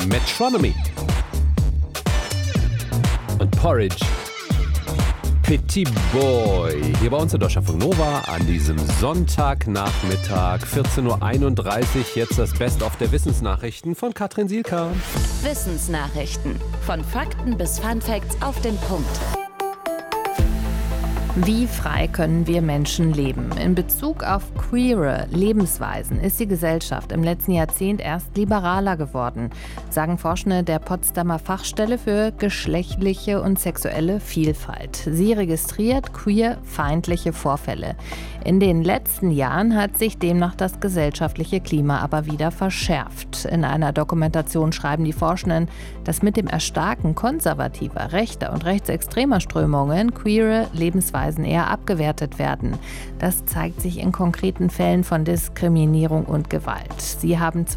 Metronomy und Porridge. Petit Boy. Hier bei uns in Deutschlandfunk Nova an diesem Sonntagnachmittag, 14.31 Uhr. Jetzt das Best-of der Wissensnachrichten von Katrin Sielka. Wissensnachrichten. Von Fakten bis Funfacts auf den Punkt. Wie frei können wir Menschen leben? In Bezug auf queere Lebensweisen ist die Gesellschaft im letzten Jahrzehnt erst liberaler geworden, sagen Forschende der Potsdamer Fachstelle für geschlechtliche und sexuelle Vielfalt. Sie registriert queer-feindliche Vorfälle. In den letzten Jahren hat sich demnach das gesellschaftliche Klima aber wieder verschärft. In einer Dokumentation schreiben die Forschenden, dass mit dem Erstarken konservativer, rechter und rechtsextremer Strömungen queere Lebensweisen eher abgewertet werden. Das zeigt sich in konkreten Fällen von Diskriminierung und Gewalt. Sie haben